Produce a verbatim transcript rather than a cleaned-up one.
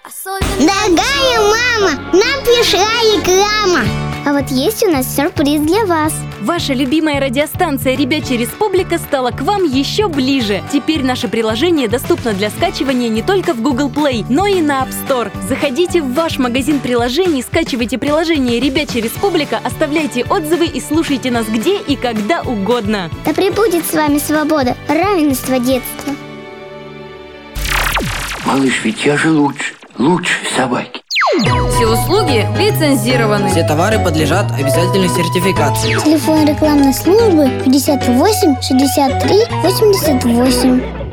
Дорогая мама, нам пришла реклама. А вот есть у нас сюрприз для вас. Ваша любимая радиостанция «Ребячья Республика» стала к вам еще ближе. Теперь наше приложение доступно для скачивания не только в Google Play, но и на App Store. Заходите в ваш магазин приложений, скачивайте приложение «Ребячья Республика», оставляйте отзывы и слушайте нас где и когда угодно. Да пребудет с вами свобода, равенство детства. Малыш, ведь я же лучше, лучше собаки. Все услуги лицензированы. Все товары подлежат обязательной сертификации. Телефон рекламной службы пятьдесят восемь шестьдесят три восемьдесят восемь.